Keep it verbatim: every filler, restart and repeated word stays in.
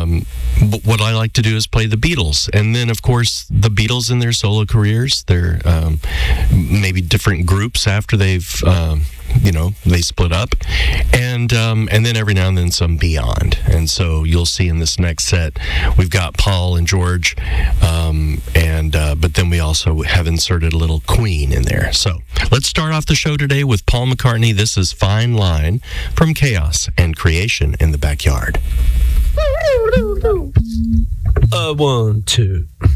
Um, but what I like to do is play the Beatles. And then, of course, the Beatles in their solo careers, they're um, maybe different groups after they've, um, you know, they split up. And um, and then every now and then some Beyond. And so you'll see in this next set, we've got Paul and George. Um, and uh, but then we also have inserted a little Queen in there. So let's start off the show today with Paul McCartney. This is Fine Line from Chaos and Creation in the Backyard. Uh, one, two.